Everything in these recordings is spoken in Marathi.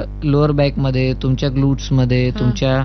लोअर बॅकमध्ये, तुमच्या ग्लूट्समध्ये, तुमच्या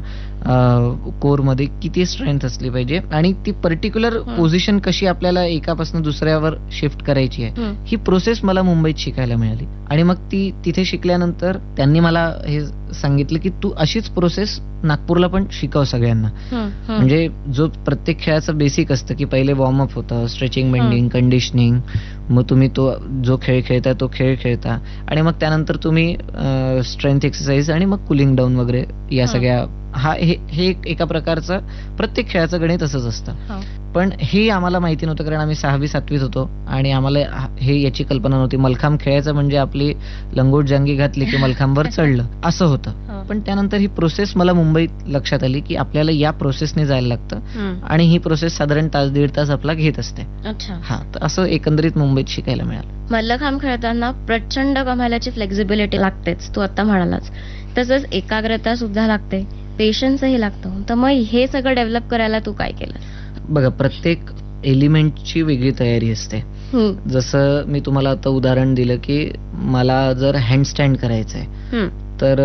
कोरमध्ये किती स्ट्रेंथ असली पाहिजे आणि ती पर्टिक्युलर पोझिशन कशी आपल्याला एकापासून दुसऱ्यावर शिफ्ट करायची आहे, ही प्रोसेस मला मुंबईत शिकायला मिळाली. आणि मग ती तिथे शिकल्यानंतर त्यांनी मला हे सांगितलं की तू अशीच प्रोसेस नागपूरला पण शिकव सगळ्यांना. म्हणजे जो प्रत्येक खेळाचं बेसिक असतं की पहिले वॉर्मअप होतं, स्ट्रेचिंग, बेंडिंग, कंडिशनिंग, मग तुम्ही तो जो खेळ खेळता तो खेळ खेळता आणि मग त्यानंतर तुम्ही स्ट्रेंथ एक्सरसाइज आणि मग कुलिंग डाऊन वगैरे या सगळ्या. हे एका प्रकारचं प्रत्येक खेळाचं गणित असंच असतं. पण हे आम्हाला माहिती नव्हतं कारण आम्ही 6वी 7वीत होतो आणि आम्हाला याची कल्पना नव्हती. मलखांब खेळायचं म्हणजे आपली लंगोट जांगी घातली की मलखांबवर चढलं असं होतं. पण त्यानंतर ही प्रोसेस मला मुंबईत लक्षात आली की आपल्याला या प्रोसेसने जायला लागतं आणि ही प्रोसेस साधारण तास दीड तास आपला घेत असते. तर असं एकंदरीत मुंबईत शिकायला मिळालं. मल्लखांब खेळताना प्रचंड कमालाची फ्लेक्झिबिलिटी लागतेच, तू आता म्हणालाच. तसंच एकाग्रता सुद्धा लागते, पेशन्सही लागतो. तर मग हे सगळं डेव्हलप करायला तू काय केलं? बघा, प्रत्येक एलिमेंटची वेगळी तयारी असते. जसं मी तुम्हाला आता उदाहरण दिलं की मला जर हँडस्टँड करायचंय तर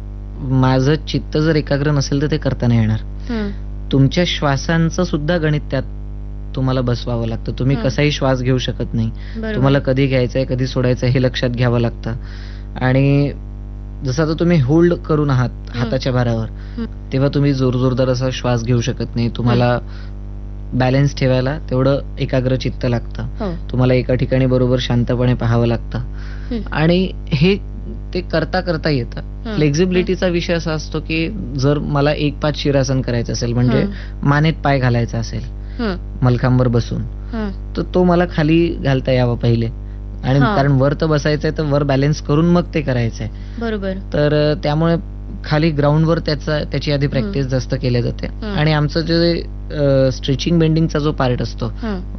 माझं चित्त जर एकाग्र नसेल तर ते करता नाही येणार. तुमच्या श्वासांचं सुद्धा गणित त्यात तुम्हाला बसवावं लागतं. तुम्ही कसाही श्वास घेऊ शकत नाही. तुम्हाला कधी घ्यायचंय कधी सोडायचंय हे लक्षात घ्यावं लागतं. आणि जसं आता तुम्ही होल्ड करून आहात हाताच्या भारावर, तेव्हा तुम्ही जोरदार असा श्वास घेऊ शकत नाही. तुम्हाला बॅलन्स ठेवायला तेवढं एकाग्र चित्त लागतं. तुम्हाला एका ठिकाणी बरोबर शांतपणे पाहावं लागतं आणि हे ते करता करता येतं. फ्लेक्झिबिलिटीचा विषय असा असतो की जर मला एक पाच शिरासन करायचं असेल, म्हणजे मानेत पाय घालायचा असेल मलखांबर बसून, तर तो मला खाली घालता यावा पहिले. आणि कारण वर तर बसायचंय तर वर बॅलन्स करून मग ते करायचंय. बरोबर. तर त्यामुळे खाली ग्राउंडवर त्याची आधी प्रॅक्टिस जास्त केली जाते. आणि आमचं जे स्ट्रेचिंग बेंडिंगचा जो पार्ट असतो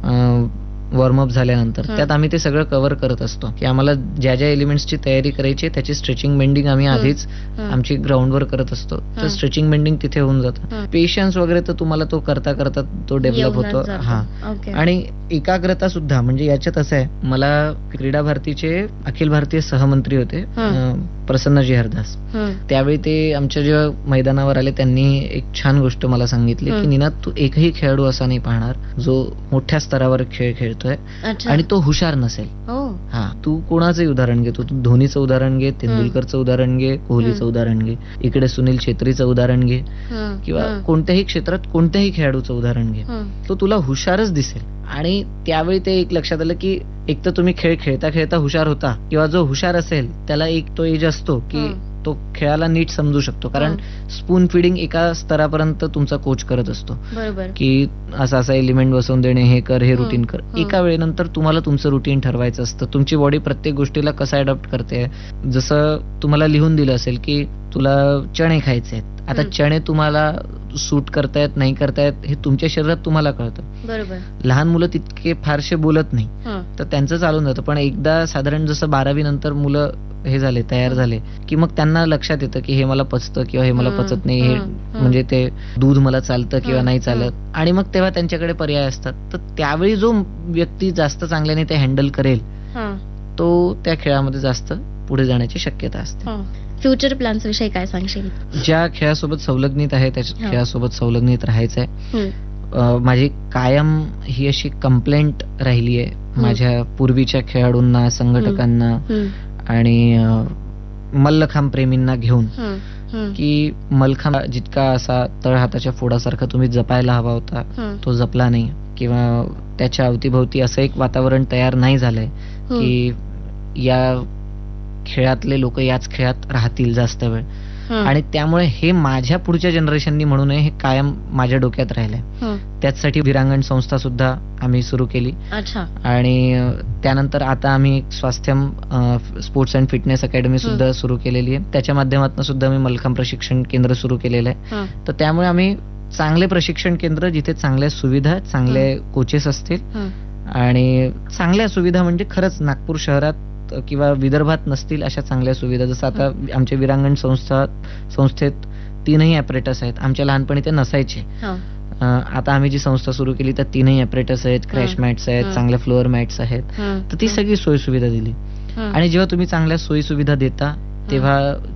वॉर्मअप झाल्यानंतर, त्यात आम्ही ते सगळं कव्हर करत असतो की आम्हाला ज्या ज्या एलिमेंट्सची तयारी करायची त्याची स्ट्रेचिंग बेंडिंग आम्ही आधीच आमची ग्राउंडवर करत असतो. तर स्ट्रेचिंग बेंडिंग तिथे होऊन जातं. पेशन्स वगैरे तर तुम्हाला तो करता करता तो डेव्हलप होतो. आणि एकाग्रता सुद्धा, म्हणजे याच्यात असं आहे, मला क्रीडा भारतीचे अखिल भारतीय सहमंत्री होते प्रसन्नजी हरदास. त्यावेळी ते आमच्या जेव्हा मैदानावर आले त्यांनी एक छान गोष्ट मला सांगितली की निनाद, तू एकही खेळाडू असा नाही पाहणार जो मोठ्या स्तरावर खेळ खेळतोय आणि तो हुशार नसेल. तू कोणाचंही उदाहरण घे, तू धोनीचं उदाहरण घे, तेंडुलकरचं उदाहरण घे, कोहलीचं उदाहरण घे, इकडे सुनील छेत्रीचं उदाहरण घे, किंवा कोणत्याही क्षेत्रात कोणत्याही खेळाडूचं उदाहरण घे, तो तुला हुशारच दिसेल. आणि त्यावेळी ते एक लक्षात आलं की एक तर तुम्ही खेळ खेळता खेळता हुशार होता, किंवा जो हुशार असेल त्याला एक तो एज असतो की तो खेळाला नीट समजू शकतो. कारण स्पून फिडिंग एका स्तरापर्यंत तुमचा कोच करत असतो की असा असा एलिमेंट बसवून देणे, हे कर, हे रुटीन कर. एका वेळेनंतर तुम्हाला तुमचं रुटीन ठरवायचं असतं. तुमची बॉडी प्रत्येक गोष्टीला कसं अडॉप्ट करते. जसं तुम्हाला लिहून दिलं असेल की तुला चणे खायचे आहेत, आता चणे तुम्हाला सूट करतायत नाही करतायत हे तुमच्या शरीरात तुम्हाला कळतं. लहान मुलं तितके फारसे बोलत नाही तर त्यांचं चालून जातं. पण एकदा साधारण जसं 12वी नंतर मुलं हे झाले, तयार झाले की मग त्यांना लक्षात येतं की हे मला पचतं किंवा हे मला पचत नाही, हे म्हणजे ते दूध मला चालतं किंवा नाही चालत. आणि मग तेव्हा त्यांच्याकडे पर्याय असतात. तर त्यावेळी जो व्यक्ती जास्त चांगल्याने ते हँडल करेल तो त्या खेळामध्ये जास्त पुढे जाण्याची शक्यता असते. फ्युचर प्लॅन्स विषयी काय सांगशील? ज्या खेळासोबत संलग्नित आहे त्या खेळासोबत संलग्नित राहायचंय. माझी कायम ही अशी कंप्लेंट राहिली आहे माझ्या पूर्वीच्या खेळाडूंना, संघटकांना आणि मल्लखांब प्रेमींना घेऊन की मलखांब जितका असा तळहाताच्या फोडासारखा तुम्ही जपायला हवा होता तो जपला नाही, किंवा त्याच्या अवतीभोवती असं एक वातावरण तयार नाही झालंय की या खेळातले लोक याच खेळात राहतील जास्त वेळ. आणि त्यामुळे हे माझ्या पुढच्या जनरेशननी म्हणू नये हे कायम माझ्या डोक्यात राहिलंय. त्याचसाठी वीरांगण संस्था सुद्धा आम्ही सुरू केली. आणि त्यानंतर आता आम्ही एक Swasthyam sports and fitness academy सुद्धा सुरू केलेली आहे. त्याच्या माध्यमातून सुद्धा मी मलखांब प्रशिक्षण केंद्र सुरू केलेलं आहे. तर त्यामुळे आम्ही चांगले प्रशिक्षण केंद्र जिथे चांगल्या सुविधा, चांगले कोचेस असतील आणि चांगल्या सुविधा, म्हणजे खरंच नागपूर शहरात किंवा विदर्भात नसतील अशा चांगल्या सुविधा. जसं आता आमच्या वीरांगण संस्थेत 3ही ॲपरेटस आहेत. आमच्या लहानपणी ते नसायचे. आता आम्ही जी संस्था सुरू केली त्यात 3ही ॲपरेटस आहेत, क्रॅश मॅट्स आहेत, चांगल्या फ्लोअर मॅट्स आहेत. तर ती सगळी सोयी सुविधा दिली. आणि जेव्हा तुम्ही चांगल्या सोयी सुविधा देता तेव्हा